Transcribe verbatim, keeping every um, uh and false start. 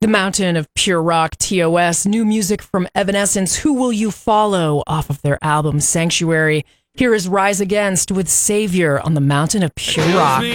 The Mountain of Pure Rock, T O S, new music from Evanescence, Who Will You Follow, off of their album Sanctuary. Here is Rise Against with Savior on the Mountain of Pure Rock.